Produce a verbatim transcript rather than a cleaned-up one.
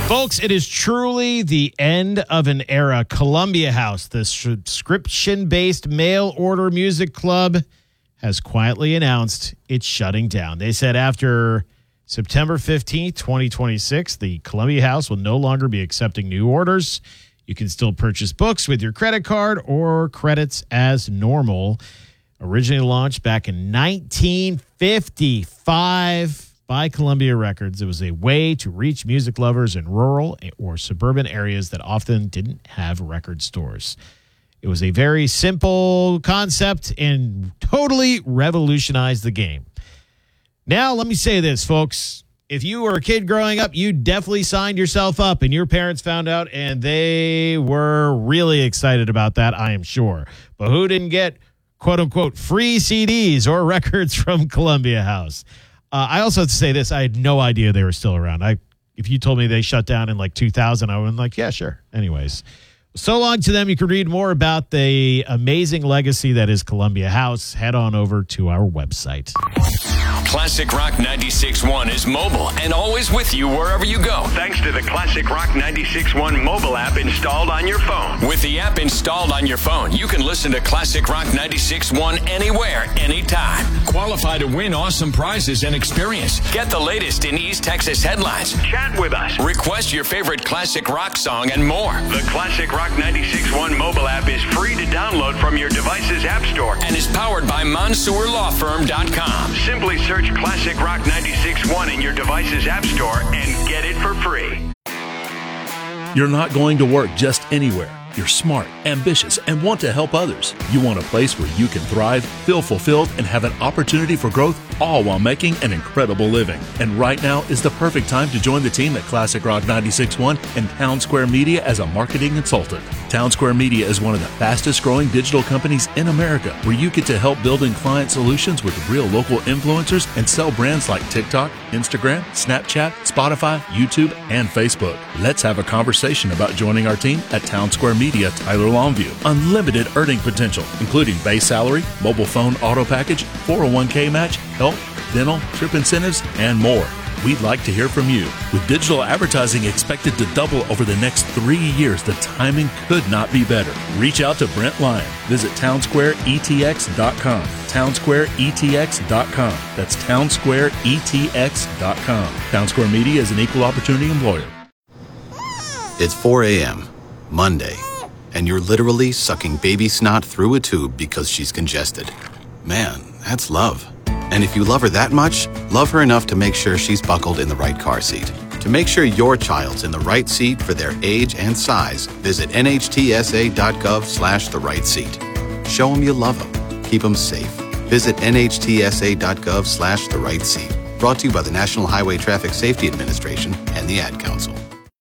Folks, it is truly the end of an era. Columbia House, the subscription-based mail-order music club, has quietly announced it's shutting down. They said after September fifteenth, twenty twenty-six, the Columbia House will no longer be accepting new orders. You can still purchase books with your credit card or credits as normal. Originally launched back in nineteen fifty-five by Columbia Records, it was a way to reach music lovers in rural or suburban areas that often didn't have record stores. It was a very simple concept and totally revolutionized the game. Now, let me say this, folks. If you were a kid growing up, you definitely signed yourself up, and your parents found out, and they were really excited about that, I am sure. But who didn't get, quote-unquote, free C Ds or records from Columbia House? Uh, I also have to say this. I had no idea they were still around. I, if you told me they shut down in like two thousand, I would have been like, yeah, sure. Anyways, so long to them. You can read more about the amazing legacy that is Columbia House. Head on over to our website. Classic Rock ninety-six point one is mobile and always with you wherever you go. Thanks to the Classic Rock ninety-six point one mobile app installed on your phone. With the app installed on your phone, you can listen to Classic Rock ninety-six point one anywhere, anytime. Qualify to win awesome prizes and experience. Get the latest in East Texas headlines. Chat with us. Request your favorite classic rock song and more. The Classic Rock ninety-six point one mobile app is free to download from your device's app store and is powered by Mansour Law Firm dot com. Simply search Classic Rock ninety-six point one in your device's app store and get it for free. You're not going to work just anywhere. You're smart, ambitious, and want to help others. You want a place where you can thrive, feel fulfilled, and have an opportunity for growth, all while making an incredible living. And right now is the perfect time to join the team at Classic Rock ninety-six point one and Town Square Media as a marketing consultant. Town Square Media is one of the fastest growing digital companies in America, where you get to help building client solutions with real local influencers and sell brands like TikTok, Instagram, Snapchat, Spotify, YouTube, and Facebook. Let's have a conversation about joining our team at Town Square Media, Tyler Longview. Unlimited earning potential, including base salary, mobile phone auto package, four oh one k match, health, dental, trip incentives, and more. We'd like to hear from you. With digital advertising expected to double over the next three years, the timing could not be better. Reach out to Brent Lyon. Visit town square e t x dot com. town square e t x dot com. That's town square e t x dot com. Town Square Media is an equal opportunity employer. It's four a.m., Monday, and you're literally sucking baby snot through a tube because she's congested. Man, that's love. And if you love her that much, love her enough to make sure she's buckled in the right car seat. To make sure your child's in the right seat for their age and size, visit N H T S A dot gov slash the right seat. Show them you love them. Keep them safe. Visit N H T S A dot gov slash the right seat. Brought to you by the National Highway Traffic Safety Administration and the Ad Council.